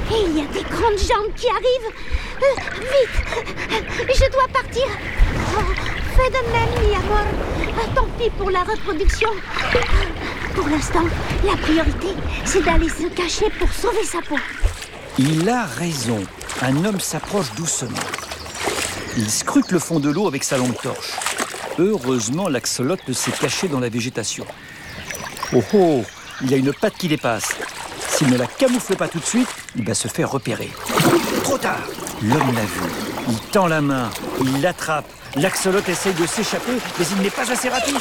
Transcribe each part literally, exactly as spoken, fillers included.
Et il y a des grandes jambes qui arrivent. Euh, vite, je dois partir. Oh, fais de même, mi amor. Ah, tant pis pour la reproduction. Pour l'instant, la priorité, c'est d'aller se cacher pour sauver sa peau. Il a raison. Un homme s'approche doucement. Il scrute le fond de l'eau avec sa longue torche. Heureusement, l'axolote s'est caché dans la végétation. Oh oh, il a une patte qui dépasse. S'il ne la camoufle pas tout de suite, il va se faire repérer. Trop tard! L'homme l'a vu. Il tend la main, il l'attrape. L'axolote essaye de s'échapper, mais il n'est pas assez rapide.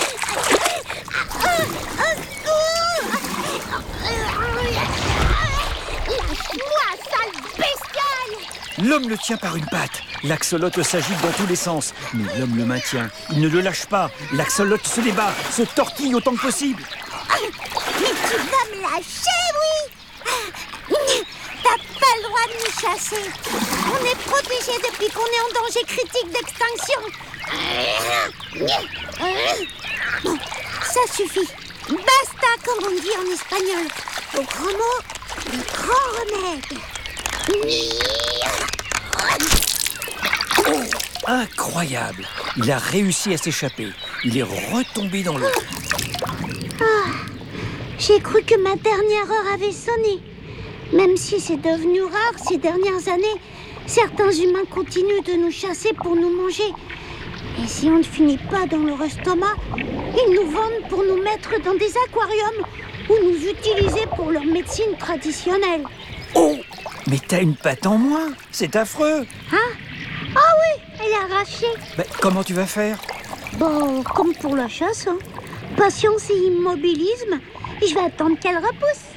Lâche-moi, sale bestiale! L'homme le tient par une patte. L'axolote s'agite dans tous les sens. Mais l'homme le maintient. Il ne le lâche pas. L'axolote se débat, se tortille autant que possible. Mais tu vas me lâcher, oui! T'as pas le droit de nous chasser. On est protégés depuis qu'on est en danger critique d'extinction. Bon, ça suffit. Basta, comme on dit en espagnol. Au grand mot, le grand remède. Oh, incroyable! Il a réussi à s'échapper. Il est retombé dans l'eau. Ah, j'ai cru que ma dernière heure avait sonné. Même si c'est devenu rare ces dernières années, certains humains continuent de nous chasser pour nous manger. Et si on ne finit pas dans leur estomac, ils nous vendent pour nous mettre dans des aquariums ou nous utiliser pour leur médecine traditionnelle. Oh! Mais t'as une patte en moins! C'est affreux! Hein? Ah oui, elle est arrachée. Ben, comment tu vas faire? Bon, comme pour la chasse, hein. Patience et immobilisme. Je vais attendre qu'elle repousse.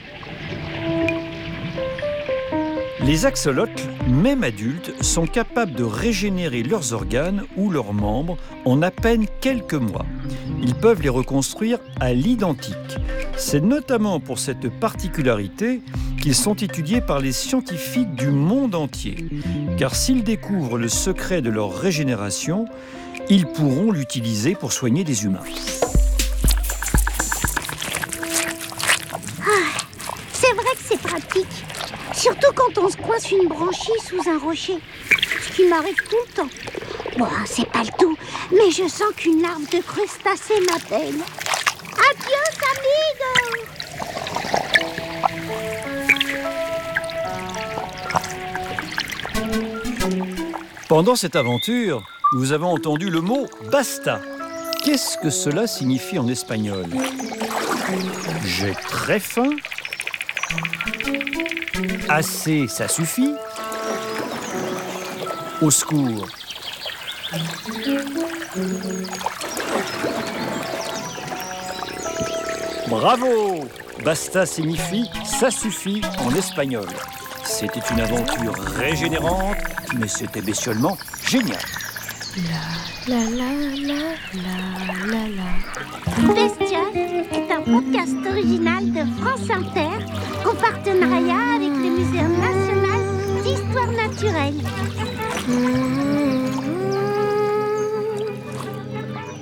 Les axolotes, même adultes, sont capables de régénérer leurs organes ou leurs membres en à peine quelques mois. Ils peuvent les reconstruire à l'identique. C'est notamment pour cette particularité qu'ils sont étudiés par les scientifiques du monde entier. Car s'ils découvrent le secret de leur régénération, ils pourront l'utiliser pour soigner des humains. Ah, c'est vrai que c'est pratique. Surtout quand on se coince une branchie sous un rocher. Ce qui m'arrive tout le temps. Bon, c'est pas le tout, mais je sens qu'une larve de crustacé m'appelle. Adios, amigo! Pendant cette aventure, nous avons entendu le mot « basta ». Qu'est-ce que cela signifie en espagnol? J'ai très faim. Assez, ça suffit. Au secours. Bravo! Basta signifie « ça suffit » en espagnol. C'était une aventure régénérante, mais c'était bestialement génial. La la la la la la. Bestial est un podcast original de France Inter en partenariat avec le Muséum national d'histoire naturelle. Mmh.